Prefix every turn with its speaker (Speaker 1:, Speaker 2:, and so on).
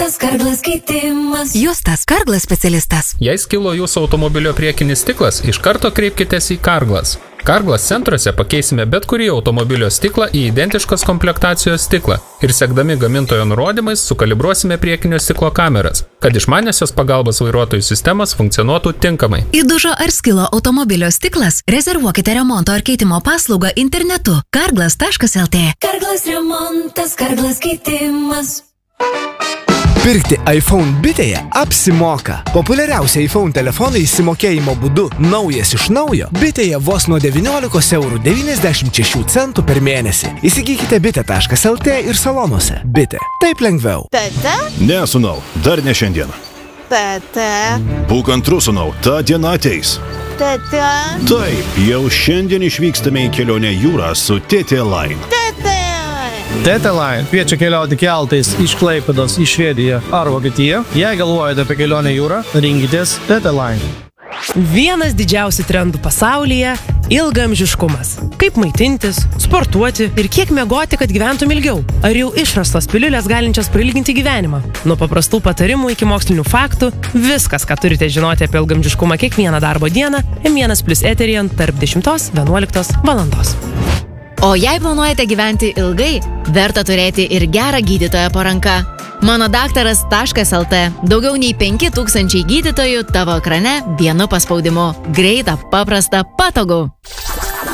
Speaker 1: remontas, karglas keitimas.
Speaker 2: Justas Karglas specialistas.
Speaker 3: Jei skilo jūsų automobilio priekinis stiklas, iš karto kreipkitės į Karglas. Karglas centruose pakeisime bet kurį automobilio stiklą į identiškos komplektacijos stiklą ir sekdami gamintojo nurodymais sukalibruosime priekinio stiklo kameras, kad išmaniosios pagalbos vairuotojų sistemas funkcionuotų tinkamai.
Speaker 2: Įdužo ar skilo automobilio stiklas? Rezervuokite remonto ar keitimo paslaugą internetu karglas.lt.
Speaker 1: Karglas remontas, karglas keitimas.
Speaker 4: Pirkti iPhone bitėje apsimoka. Populiariausia iPhone telefonai įsimokėjimo būdu naujas iš naujo bitėje vos nuo 19,96 € per mėnesį. Įsigykite bitė.lt ir salonuose. Bitė. Taip lengviau.
Speaker 5: Tete?
Speaker 6: Ne, sūnau, dar ne šiandien.
Speaker 5: Tete?
Speaker 6: Būk antrus, sūnau, ta diena ateis.
Speaker 5: Tete?
Speaker 6: Taip, jau šiandien išvykstame į kelionę jūrą su TT Line.
Speaker 5: Tete?
Speaker 7: TT Line kviečia keliauti keltais iš Klaipėdos į Švediją ar Vokietiją. Jei galvojate apie kelionę jūrą, rinkitės TT Line.
Speaker 8: Vienas didžiausių trendų pasaulyje – ilgaamžiškumas. Kaip maitintis, sportuoti ir kiek miegoti, kad gyventum ilgiau. Ar jau išrastos piliulės galinčios prailginti gyvenimą? Nuo paprastų patarimų iki mokslinių faktų – viskas, ką turite žinoti apie ilgaamžiškumą kiekvieną darbo dieną M1+ eteryje tarp 10–11 valandos.
Speaker 2: O jei planuojate gyventi ilgai, verta turėti ir gerą gydytoją po ranka. Manodaktaras.lt. Daugiau nei 5000 gydytojų tavo ekrane vienu paspaudimu. Greita, paprasta, patogu.